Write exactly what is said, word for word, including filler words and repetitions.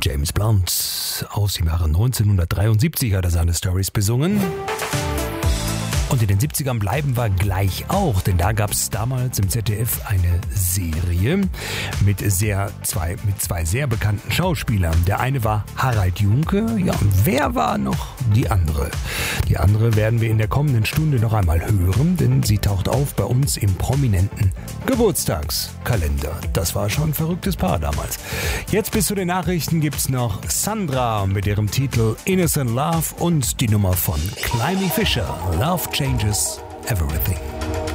James Blunt aus dem Jahre neunzehnhundertdreiundsiebzig hat er seine Stories besungen. Und in den siebzigern bleiben wir gleich auch, denn da gab es damals im Z D F eine Serie mit, sehr, zwei, mit zwei sehr bekannten Schauspielern. Der eine war Harald Junke, ja, und wer war noch die andere? Die andere werden wir in der kommenden Stunde noch einmal hören, denn sie taucht auf bei uns im prominenten Geburtstagskalender. Das war schon ein verrücktes Paar damals. Jetzt bis zu den Nachrichten gibt's noch Sandra mit ihrem Titel Innocent Love und die Nummer von Climby Fisher, Love Changes Everything.